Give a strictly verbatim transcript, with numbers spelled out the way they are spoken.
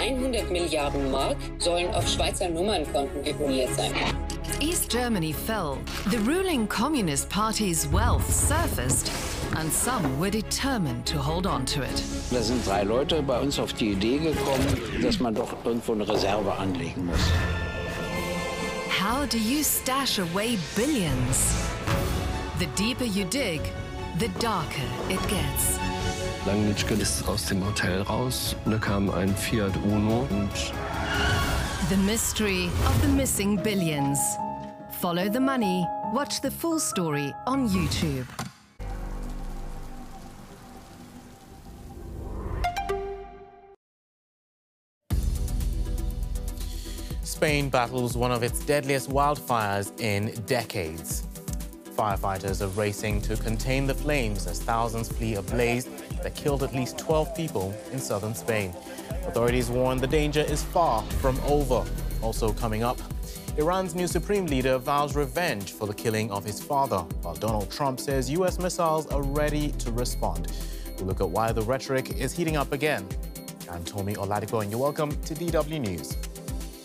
hundert Milliarden Mark sollen auf Schweizer Nummernkonten deponiert sein. East Germany fell, the ruling Communist Party's wealth surfaced, and some were determined to hold on to it. Da sind drei Leute bei uns auf die Idee gekommen, dass man doch irgendwo eine Reserve anlegen muss. How do you stash away billions? The deeper you dig, the darker it gets. Langnitschke ist aus dem Hotel raus. Da kam ein Fiat Uno und The mystery of the missing billions. Follow the money. Watch the full story on YouTube. Spain battles one of its deadliest wildfires in decades. Firefighters are racing to contain the flames as thousands flee a blaze that killed at least twelve people in southern Spain. Authorities warn the danger is far from over. Also coming up, Iran's new supreme leader vows revenge for the killing of his father, while Donald Trump says U S missiles are ready to respond. We'll look at why the rhetoric is heating up again. I'm Tommy Oladipo, and you're welcome to D W News.